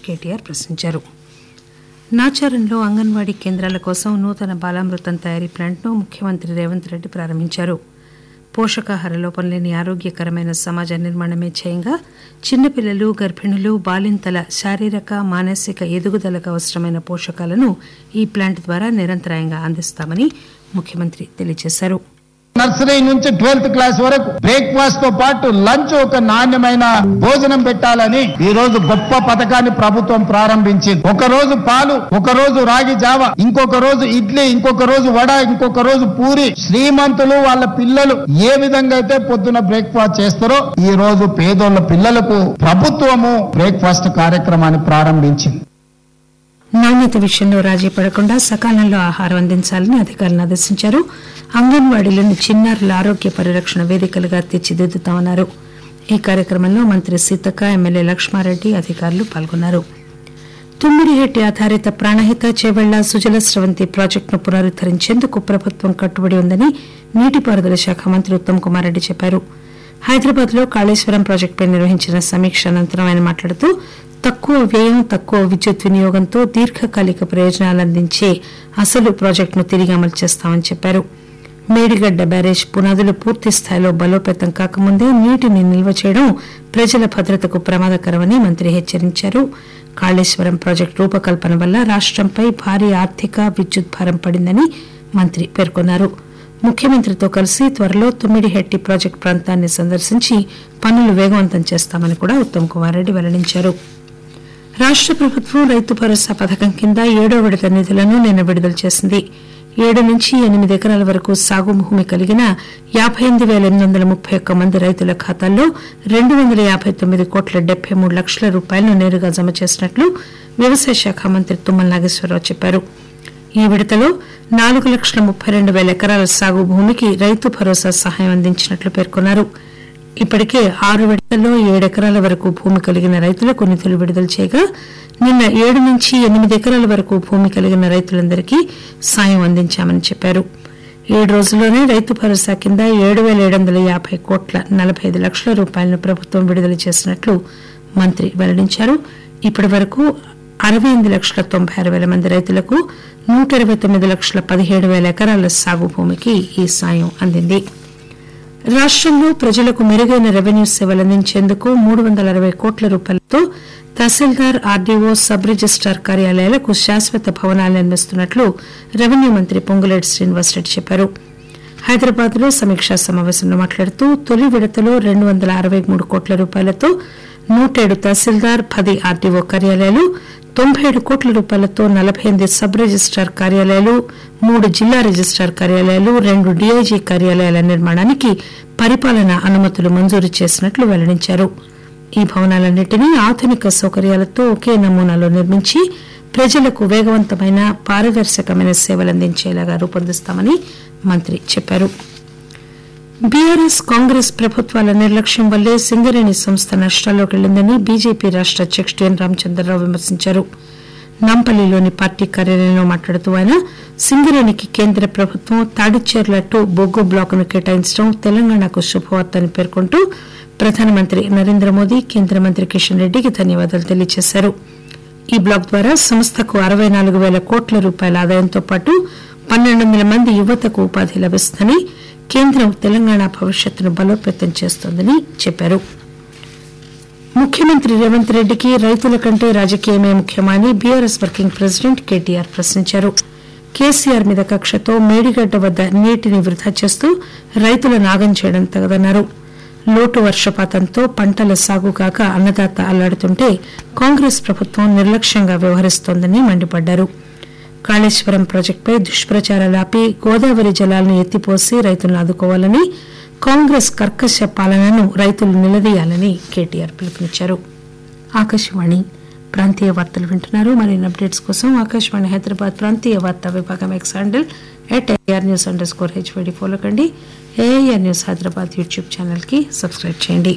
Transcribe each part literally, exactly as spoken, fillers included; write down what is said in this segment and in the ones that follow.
కేటీఆర్ ప్రశ్నించారు. నాచారంలో అంగన్వాడీ కేంద్రాల కోసం నూతన బాలామృతం తయారీ ప్లాంట్ను ముఖ్యమంత్రి రేవంత్ రెడ్డి ప్రారంభించారు. పోషకాహార లోపం లేని ఆరోగ్యకరమైన సమాజ నిర్మాణమే ధ్యేయంగా చిన్నపిల్లలు, గర్భిణులు, బాలింతల శారీరక, మానసిక ఎదుగుదలకు అవసరమైన పోషకాలను ఈ ప్లాంట్ ద్వారా నిరంతరాయంగా అందిస్తామని ముఖ్యమంత్రి తెలియజేశారు. నర్సరీ నుంచి ట్వెల్త్ క్లాస్ వరకు బ్రేక్ఫాస్ట్ తో పాటు లంచ్ ఒక నాణ్యమైన భోజనం పెట్టాలని ఈ రోజు గొప్ప పథకాన్ని ప్రభుత్వం ప్రారంభించింది. ఒక రోజు పాలు, ఒక రోజు రాగి జావ, ఇంకొక రోజు ఇడ్లీ, ఇంకొక రోజు వడ, ఇంకొక రోజు పూరి. శ్రీమంతులు వాళ్ళ పిల్లలు ఏ విధంగా అయితే పొద్దున బ్రేక్ఫాస్ట్ చేస్తారో ఈ రోజు పేదోళ్ల పిల్లలకు ప్రభుత్వము బ్రేక్ఫాస్ట్ కార్యక్రమాన్ని ప్రారంభించింది. నాణ్యత విషయంలో రాజీ పడకుండా సకాలంలో ఆహారం అందించాలని అధికారులను ఆదేశించారు. అంగన్వాడీలను చిన్నారుల ఆరోగ్య పరిరక్షణ వేదికలుగా తీర్చిదిద్దుతామన్నారు. ఈ కార్యక్రమంలో మంత్రి సీతక్క, ఎమ్మెల్యే లక్ష్మారెడ్డి, అధికారులు పాల్గొన్నారు. తుమ్మిడిహెట్టి ఆధారిత ప్రాణహిత, చేవెళ్ల, సుజల స్రవంతి ప్రాజెక్టును పునరుద్దరించేందుకు ప్రభుత్వం కట్టుబడి ఉందని నీటిపారుదల శాఖ మంత్రి ఉత్తమ్ కుమార్ రెడ్డి చెప్పారు. హైదరాబాద్ లో కాళేశ్వరం ప్రాజెక్టుపై నిర్వహించిన సమీక్ష అనంతరం ఆయన మాట్లాడుతూ తక్కువ వ్యయం, తక్కువ విద్యుత్ వినియోగంతో దీర్ఘకాలిక ప్రయోజనాలు అందించే అసలు ప్రాజెక్టును తిరిగి అమలు చేస్తామని చెప్పారు. మేడిగడ్డ బ్యారేజ్ పునాదులు పూర్తి స్థాయిలో బలోపేతం కాకముందే నీటిని నిల్వ చేయడం ప్రజల భద్రతకు ప్రమాదకరమని మంత్రి హెచ్చరించారు. కాళేశ్వరం ప్రాజెక్టు రూపకల్పన వల్ల రాష్టంపై భారీ ఆర్థిక, విద్యుత్ భారం పడిందని మంత్రి పేర్కొన్నారు. ముఖ్యమంత్రితో కలిసి త్వరలో తుమ్మిడిహెట్టి ప్రాజెక్టు ప్రాంతాన్ని సందర్శించి పనులు వేగవంతం చేస్తామని కూడా ఉత్తమ్ కుమార్ రెడ్డి వెల్లడించారు. రాష్ట ప్రభుత్వం రైతు భరోసా పథకం కింద ఏడో విడత నిధులను నిన్న విడుదల చేసింది. ఏడు నుంచి ఎనిమిది ఎకరాల వరకు సాగు భూమి కలిగిన యాబై ఎనిమిది పేల ఎనిమిది వందల ముప్పై ఒక్క మంది రైతుల ఖాతాల్లో రెండు వందల యాబై తొమ్మిది కోట్ల డెబ్బై మూడు లక్షల రూపాయలను నేరుగా జమ చేసినట్లు వ్యవసాయ శాఖ మంత్రి తుమ్మల నాగేశ్వరరావు చెప్పారు. ఈ విడతలో నాలుగు లక్షల ముప్పై రెండు పేల ఎకరాల సాగు భూమికి రైతు భరోసా సహాయం అందించినట్లు పేర్కొన్నారు. ఇప్పటికే ఆరు విడతల్లో ఏడెకరాల వరకు భూమి కలిగిన రైతులకు నిధులు విడుదల చేయగా నిన్న ఏడు నుంచి ఎనిమిది ఎకరాల వరకు భూమి కలిగిన రైతులందరికీ సాయం అందించామని చెప్పారు. ఏడు రోజుల్లోనే రైతు భరోసా కింద ఏడు పేల ఏడు వందల యాబై కోట్ల నలబై ఐదు లక్షల రూపాయలను ప్రభుత్వం విడుదల చేసినట్లు మంత్రి వెల్లడించారు. ఇప్పటి వరకు అరవై ఎనిమిది లక్షల తొంభై ఆరు పేల మంది రైతులకు నూట ఇరవై తొమ్మిది లక్షల పదిహేడు పేల ఎకరాల సాగు భూమికి ఈ సాయం అందింది. రాష్టంలో ప్రజలకు మెరుగైన రెవెన్యూ సేవలు అందించేందుకు మూడు వందల అరవై కోట్ల రూపాయలతో తహసీల్దార్, ఆర్డీఓ, సబ్ రిజిస్టార్ కార్యాలయాలకు శాశ్వత భవనాలు నిర్మిస్తున్నట్లు రెవెన్యూ మంత్రి పొంగులేటి శ్రీనివాసరెడ్డి చెప్పారు. హైదరాబాద్ లో సమీక్షా సమావేశంలో మాట్లాడుతూ తొలి విడతలో రెండు వందల అరవై మూడు కోట్ల రూపాయలతో నూట ఏడు తహసీల్దార్, పది ఆర్డీఓ కార్యాలయాలు, తొంభై ఏడు కోట్ల రూపాయలతో నలబై ఎనిమిది సబ్ రిజిస్టార్ కార్యాలయాలు, మూడు జిల్లా రిజిస్టార్ కార్యాలయాలు, రెండు డీఐజీ కార్యాలయాల నిర్మాణానికి పరిపాలనా అనుమతులు మంజూరు చేసినట్లు వెల్లడించారు. ఈ భవనాలన్నింటినీ ఆధునిక సౌకర్యాలతో ఒకే నమూనాలో నిర్మించి ప్రజలకు వేగవంతమైన, పారదర్శకమైన సేవలు అందించేలాగా రూపొందిస్తామని మంత్రి చెప్పారు. బీఆర్ఎస్, కాంగ్రెస్ ప్రభుత్వాల నిర్లక్ష్యం వల్లే సింగరేణి సంస్థ నష్టాల్లోకి వెళ్లిందని బీజేపీ రాష్ట అధ్యకుడు ఎన్ రామచంద్రరావు విమర్శించారు. నాంపల్లిలోని పార్టీ కార్యాలయంలో మాట్లాడుతూ ఆయన సింగరేణికి కేంద్ర ప్రభుత్వం తాడిచేర్ల టు బొగ్గు బ్లాకును కేటాయించడం తెలంగాణకు శుభవార్త అని పేర్కొంటూ ప్రధానమంత్రి నరేంద్ర మోదీ, కేంద్ర మంత్రి కిషన్ రెడ్డికి ధన్యవాదాలు తెలియజేశారు. ఈ బ్లాక్ ద్వారా సంస్థకు అరవై నాలుగు పేల కోట్ల రూపాయల ఆదాయంతో పాటు పన్నెండు వందల మంది యువతకు ఉపాధి లభిస్తుందని, కేంద్రం తెలంగాణ భవిష్యత్తును బలోపేతం చేస్తోందని చెప్పారు. ముఖ్యమంత్రి రేవంత్ రెడ్డికి రైతుల కంటే రాజకీయమే ముఖ్యమా అని బీఆర్ఎస్ వర్కింగ్ ప్రెసిడెంట్ కేటీఆర్ ప్రశ్నించారు. కేసీఆర్ మీద కక్షతో మేడిగడ్డ వద్ద నీటిని వృధా చేస్తూ రైతుల నాగం చేయడం తగదన్నారు. లోటు వర్షపాతంతో పంటల సాగు కాక అన్నదాత అల్లాడుతుంటే కాంగ్రెస్ ప్రభుత్వం నిర్లక్ష్యంగా వ్యవహరిస్తోందని మండిపడ్డారు. కాళేశ్వరం ప్రాజెక్టుపై దుష్ప్రచారాలు ఆపి గోదావరి జలాలను ఎత్తిపోసి రైతులను ఆదుకోవాలని, కాంగ్రెస్ కర్కశ పాలనను రైతులు నిలదీయాలని కేటీఆర్ పిలుపునిచ్చారు. ఆకాశవాణి ప్రాంతీయ వార్తలు వింటున్నారు. మరిన్ని అప్డేట్స్ కోసం ఆకాశవాణి హైదరాబాద్ ప్రాంతీయ వార్తా విభాగం X handle at AR news under score HYD follow కండి. AIR news Hyderabad YouTube channel కి సబ్స్క్రైబ్ చేయండి.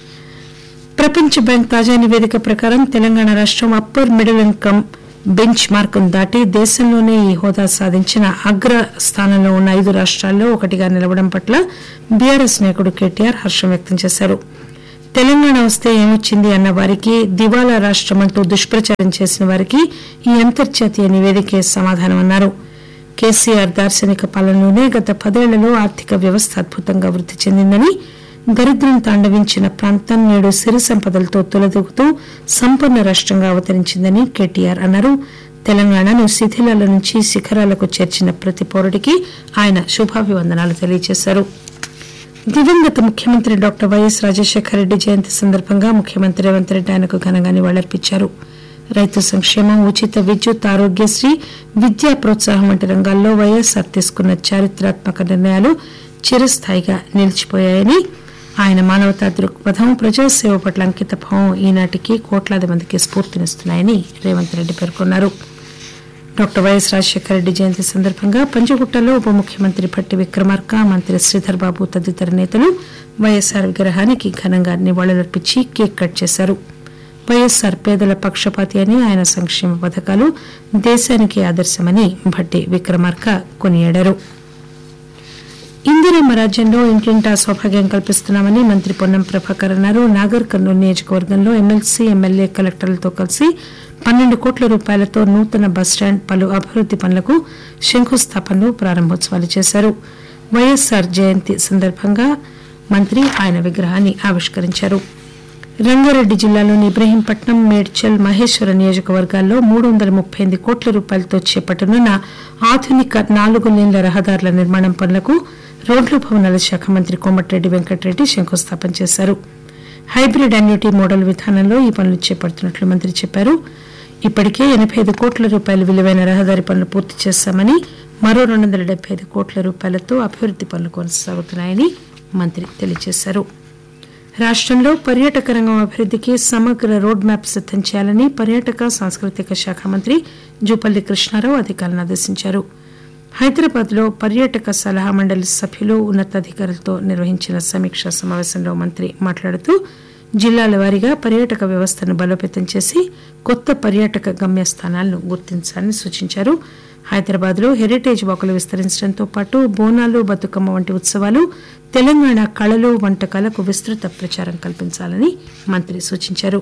ప్రపంచ బ్యాంక్ తాజా నివేదిక ప్రకారం తెలంగాణ రాష్టం అప్పర్ మిడిల్ ఇన్కమ్ బెంచ్ మార్కును దాటి దేశంలోనే ఈ హోదా సాధించిన అగ్ర స్థానంలో ఉన్న ఐదు రాష్ట్రాల్లో ఒకటిగా నిలవడం పట్ల బీఆర్ఎస్ నాయకుడు కేటీఆర్ హర్షం వ్యక్తం చేశారు. తెలంగాణ వస్తే ఏమొచ్చింది అన్న వారికి, దివాలా రాష్టమంటూ దుష్ప్రచారం చేసిన వారికి ఈ అంతర్జాతీయ నివేదికే సమాధానమన్నారు. కేసీఆర్ దార్శనిక పాలనలోనే గత పదేళ్లలో ఆర్థిక వ్యవస్థ అద్భుతంగా వృద్ధి చెందిందని, దరిద్రం తాండవించిన ప్రాంతం నేడు సిరి సంపదలతో తొలదూగుతూ సంపన్న రాష్టంగా అవతరించిందని కేటీఆర్ అన్నారు. తెలంగాణను శిథిలాల నుంచి శిఖరాలకు చేర్చిన ప్రతి పౌరుడికి ఆయన శుభాభివందనాలు తెలియజేశారు. దివంగత ముఖ్యమంత్రి డాక్టర్ వైఎస్ రాజశేఖర రెడ్డి జయంతి సందర్భంగా ముఖ్యమంత్రి రేవంత్ రెడ్డి ఆయనకు ఘనంగా నివాళులర్పించారు. రైతు సంక్షేమం, ఉచిత విద్యుత్, ఆరోగ్యశ్రీ, విద్యా ప్రోత్సాహం వంటి రంగాల్లో వైఎస్ఆర్ తీసుకున్న చారిత్రాత్మక నిర్ణయాలు చిరస్థాయిగా నిలిచిపోయాయని, ఆయన మానవతా దృక్పథం, ప్రజాసేవ పట్ల అంకితభావం ఈనాటికి కోట్లాది మందికి స్ఫూర్తినిస్తున్నాయని రేవంత్ రెడ్డి పేర్కొన్నారు. డాక్టర్ వైఎస్ రాజశేఖర రెడ్డి జయంతి సందర్భంగా పంజగుట్టలో ఉప ముఖ్యమంత్రి భట్టి విక్రమార్క, మంత్రి శ్రీధర్ బాబు తదితర నేతలు వైఎస్ఆర్ విగ్రహానికి ఘనంగా నివాళులర్పించి కేక్ కట్ చేశారు. వైఎస్ఆర్ పేదల పక్షపాతి అని, ఆయన సంక్షేమ పథకాలు దేశానికి ఆదర్శమని భట్టి విక్రమార్క కొనియాడారు. ఇందిరమ్మ రాజ్యంలో ఇంటింటా సౌభాగ్యం కల్పిస్తున్నామని మంత్రి పొన్నం ప్రభాకర్ అన్నారు. నాగర్ కర్నూలు నియోజకవర్గంలో ఎమ్మెల్సీ, ఎమ్మెల్యే, కలెక్టర్లతో కలిసి పన్నెండు కోట్ల రూపాయలతో నూతన బస్టాండ్, పలు అభివృద్ది పనులకు శంకుస్థాపనలు, ప్రారంభోత్సవాలు చేశారు. వైఎస్ఆర్ జయంతి సందర్భంగా మంత్రి ఆయన విగ్రహాన్ని ఆవిష్కరించారు. రంగారెడ్డి జిల్లాలోని ఇబ్రహీంపట్నం, మేడ్చల్, మహేశ్వర నియోజకవర్గాల్లో మూడు వందల ముప్పై ఎనిమిది కోట్ల రూపాయలతో చేపట్టనున్న ఆధునిక నాలుగు లేన్ల రహదారుల నిర్మాణం పనులకు రోడ్లు భవనాల శాఖ మంత్రి కోమటిరెడ్డి వెంకటరెడ్డి శంకుస్థాపన చేశారు. హైబ్రిడ్ అన్యూటీ మోడల్ విధానంలో ఈ పనులు చేపడుతున్నట్లు మంత్రి చెప్పారు. ఇప్పటికే ఎనబై ఐదు కోట్ల రూపాయల విలువైన రహదారి పనులు పూర్తి చేశామని, మరో రెండు వందల డెబ్బై ఐదు కోట్ల రూపాయలతో అభివృద్ది పనులు కొనసాగుతున్నాయని మంత్రి తెలియజేశారు. రాష్టంలో పర్యాటక రంగం అభివృద్దికి సమగ్ర రోడ్ మ్యాప్ సిద్దం చేయాలని పర్యాటక సాంస్కృతిక శాఖ మంత్రి జూపల్లి కృష్ణారావు అధికారులను ఆదేశించారు. హైదరాబాద్ లో పర్యాటక సలహా మండలి సభ్యులు, ఉన్నతాధికారులతో నిర్వహించిన సమీక్షా సమావేశంలో మంత్రి మాట్లాడుతూ జిల్లాల వారీగా పర్యాటక వ్యవస్థను బలోపేతం చేసి కొత్త పర్యాటక గమ్యస్థానాలను గుర్తించాలని సూచించారు. హైదరాబాద్ లో హెరిటేజ్ వాకులు విస్తరించడంతో పాటు బోనాలు, బతుకమ్మ వంటి ఉత్సవాలు, తెలంగాణ కళలు, వంటకాలకు విస్తృత ప్రచారం కల్పించాలని మంత్రి సూచించారు.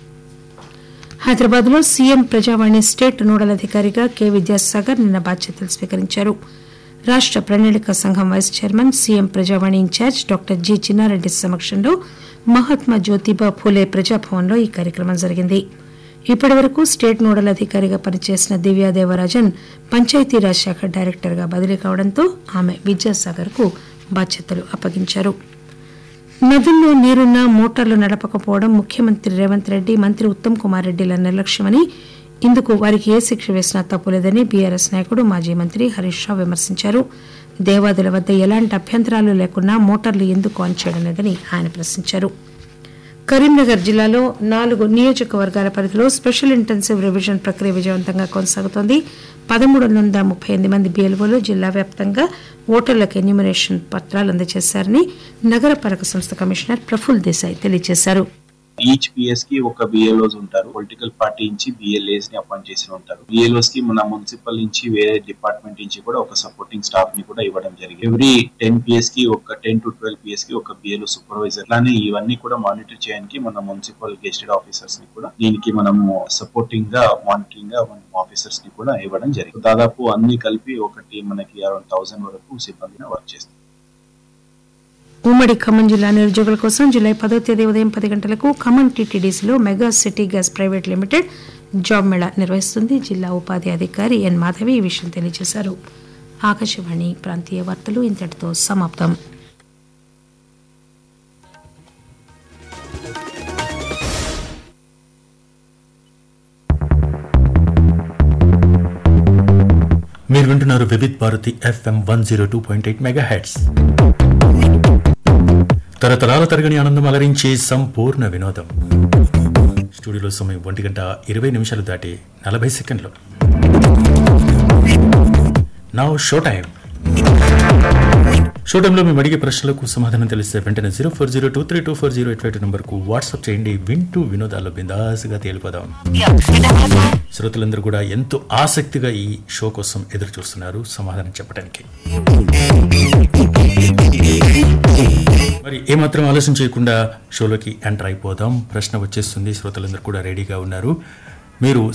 హైదరాబాద్ లో సీఎం ప్రజావాణి స్టేట్ నోడల్ అధికారిగా కె విద్యాసాగర్ నిన్న బాధ్యతలు స్వీకరించారు. రాష్ట ప్రణాళిక సంఘం వైస్ చైర్మన్, సీఎం ప్రజావాణి ఇన్ఛార్జ్ డాక్టర్ జి చిన్నారెడ్డి సమక్షంలో మహాత్మా జ్యోతిబా ఫూలే ప్రజాభవన్లో ఈ కార్యక్రమం జరిగింది. ఇప్పటి వరకు స్టేట్ నోడల్ అధికారిగా పనిచేసిన దివ్యా దేవరాజన్ పంచాయతీరాజ్ శాఖ డైరెక్టర్ గా బదిలీ కావడంతో ఆమె విద్యాసాగర్ కు బాధ్యతలు అప్పగించారు. నదుల్లో నీరున్నా మోటార్లు నడపకపోవడం ముఖ్యమంత్రి రేవంత్ రెడ్డి, మంత్రి ఉత్తమ్ కుమార్ రెడ్డిల నిర్లక్ష్యమని, ఇందుకు వారికి ఏ శిక్ష వేసినా తప్పులేదని బీఆర్ఎస్ నాయకుడు మాజీ మంత్రి హరీష్ రావు విమర్శించారు. దేవాదుల వద్ద ఎలాంటి అభ్యంతరాలు లేకున్నా మోటార్లు ఎందుకు ఆన్ చేయడం లేదని ఆయన ప్రశ్నించారు. కరీంనగర్ జిల్లాలో నాలుగు నియోజకవర్గాల పరిధిలో స్పెషల్ ఇంటెన్సివ్ రివిజన్ ప్రక్రియ విజయవంతంగా కొనసాగుతోంది. పదమూడు వందల ముప్పై ఎనిమిది మంది బీఎల్ఓలు జిల్లా వ్యాప్తంగా ఓటర్లకు ఎన్యూమరేషన్ పత్రాలు అందజేశారని నగరపాలక సంస్థ కమిషనర్ ప్రఫుల్ దేశాయ్ తెలియజేశారు. ఈచ్ పిఎస్ కి ఒక బిఎల్ఓస్ ఉంటారు. పొలిటికల్ పార్టీ నుంచి బిఎల్ఏస్ ని అపాయింట్ చేసి ఉంటారు. బిఎల్ఓస్ కి మన మున్సిపల్ నుంచి వేరే డిపార్ట్మెంట్ నుంచి కూడా ఒక సపోర్టింగ్ స్టాఫ్ ని కూడా ఇవ్వడం జరిగింది. ఎవ్రీ టెన్ పిఎస్ కి ఒక టెన్ టు ట్వెల్వ్ పిఎస్ కి ఒక బిఎల్ఓ సూపర్వైజర్. అలానే ఇవన్నీ కూడా మానిటర్ చేయడానికి మన మున్సిపల్ గెస్టెడ్ ఆఫీసర్స్ ని కూడా దీనికి మనము సపోర్టింగ్ గా మానిటరింగ్ గా మనం ఆఫీసర్స్ ని కూడా ఇవ్వడం జరిగింది. దాదాపు అన్ని కలిపి ఒకటి మనకి అరౌండ్ థౌసండ్ వరకు సిబ్బందిని వర్క్ చేస్తుంది. ఉమ్మడి ఖమ్మం జిల్లా నిరుద్యోగుల కోసం జూలై పదో తేదీ ఉదయం పది గంటలకు Khammam టీటీడీసీలో mega city gas private limited job Mela నిర్వహిస్తుంది. జిల్లా ఉపాధి అధికారి ఎన్ మాధవి ఈ విషయం తెలియజేశారు. ఆకాశవాణి ప్రాంతీయ వార్తలు ఇంతటితో సమాప్తం. మీరు వింటున్నారు Vividh Bharati FM one zero two point eight mega heads. తరతరాల తరగని ఆనందం అలరించే సంపూర్ణ వినోదం. స్టూడియోలో సమయం ఒంటి గంట ఇరవై నిమిషాలు దాటి నలభై సెకండ్లు. Now show time. షో టైంలో మేము అడిగే ప్రశ్నలకు సమాధానం తెలిస్తే వెంటనే zero four zero two three two four zero eight five నెంబర్కు వాట్సాప్ చేయండి. వింటూ వినోదాల్లో బిందాసుగా తేలిపోదాం. శ్రోతలందరూ కూడా ఎంతో ఆసక్తిగా ఈ షో కోసం ఎదురు చూస్తున్నారు సమాధానం చెప్పడానికి. మరి ఏమాత్రం ఆలోచన చేయకుండా షోలోకి ఎంటర్ అయిపోదాం. ప్రశ్న వచ్చేస్తుంది, శ్రోతలందరూ కూడా రెడీగా ఉన్నారు. మీరు